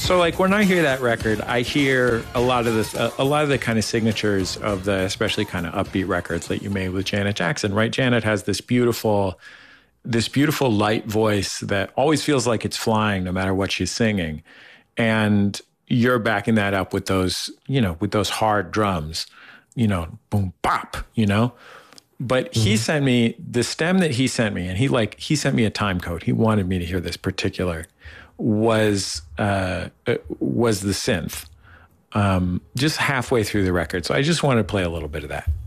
So like when I hear that record, I hear a lot of this, a lot of the kind of signatures of the, especially kind of upbeat records that you made with Janet Jackson, right? Janet has this beautiful light voice that always feels like it's flying no matter what she's singing. And you're backing that up with those, with those hard drums, boom, bop, But he sent me the stem that he sent me, and he sent me a time code. He wanted me to hear this particular was the synth just halfway through the record. So I just wanted to play a little bit of that.